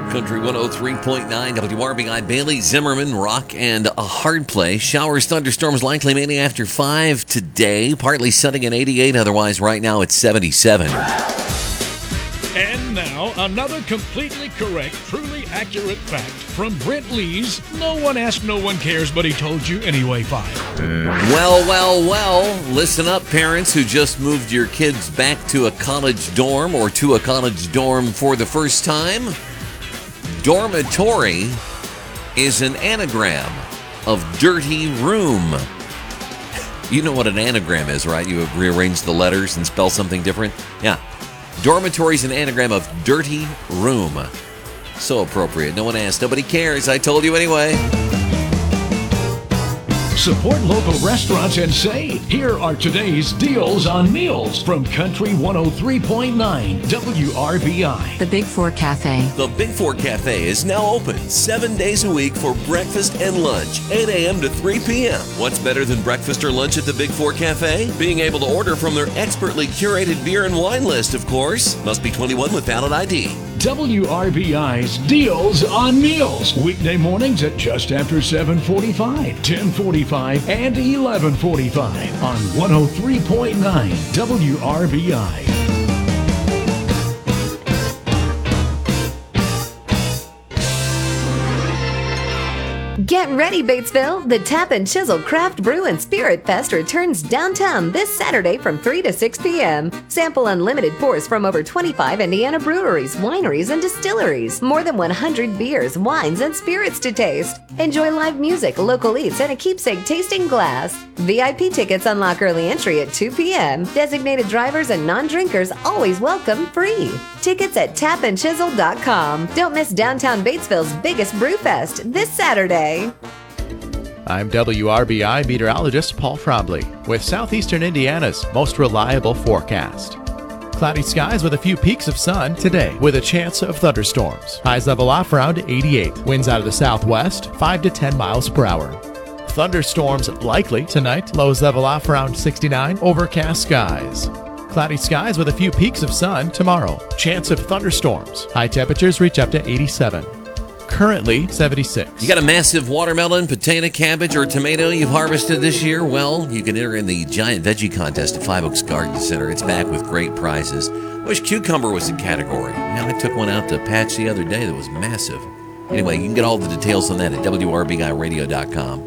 Country 103.9 WRBI. Bailey Zimmerman, rock and a hard play. Showers, thunderstorms likely mainly after 5 today. Partly sunny at 88. Otherwise, right now it's 77. And now, another completely correct, truly accurate fact from Brent Lee's No One Asked, No One Cares, But He Told You Anyway file. Well, listen up, parents who just moved your kids back to a college dorm or to a college dorm for the first time. Dormitory is an anagram of dirty room. You know what an anagram is, right? You rearrange the letters and spell something different? Yeah. Dormitory is an anagram of dirty room. So appropriate. No one asked, nobody cares. I told you anyway. Support local restaurants and save. Here are today's deals on meals from Country 103.9 WRBI. The Big Four Cafe. The Big Four Cafe is now open 7 days a week for breakfast and lunch, 8 a.m. to 3 p.m. What's better than breakfast or lunch at the Big Four Cafe? Being able to order from their expertly curated beer and wine list, of course. Must be 21 with valid ID. WRBI's Deals on Meals. Weekday mornings at just after 7:45, 10:45, and 11:45 on 103.9 WRBI. Get ready, Batesville! The Tap and Chisel Craft Brew and Spirit Fest returns downtown this Saturday from 3 to 6 p.m. Sample unlimited pours from over 25 Indiana breweries, wineries, and distilleries. More than 100 beers, wines, and spirits to taste. Enjoy live music, local eats, and a keepsake tasting glass. VIP tickets unlock early entry at 2 p.m. Designated drivers and non-drinkers always welcome free. Tickets at tapandchisel.com. Don't miss downtown Batesville's biggest brew fest this Saturday. I'm WRBI meteorologist Paul Trombley with Southeastern Indiana's most reliable forecast. Cloudy skies with a few peaks of sun today with a chance of thunderstorms. Highs level off around 88. Winds out of the southwest 5 to 10 miles per hour. Thunderstorms likely tonight. Lows level off around 69. Overcast skies. Cloudy skies with a few peaks of sun tomorrow. Chance of thunderstorms. High temperatures reach up to 87. Currently 76. You got a massive watermelon, potato, cabbage, or tomato you've harvested this year? Well, you can enter in the Giant Veggie Contest at Five Oaks Garden Center. It's back with great prizes. Wish cucumber was a category. Now, I took one out to patch the other day that was massive. Anyway, you can get all the details on that at WRBIRadio.com.